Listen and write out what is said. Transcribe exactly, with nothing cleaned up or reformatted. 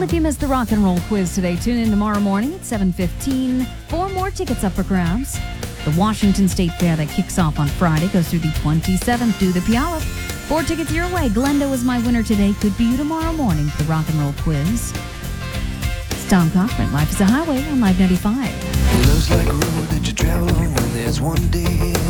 Well, if you missed the rock and roll quiz today, tune in tomorrow morning at seven fifteen. Four more tickets up for grabs. The Washington State Fair that kicks off on Friday goes through the twenty-seventh. Do the Puyallup. Four tickets your way. Glenda was my winner today. Could be you tomorrow morning for the rock and roll quiz. It's Tom Cochran. Life is a Highway on Live ninety-five. Love's like a road that you travel on when there's one day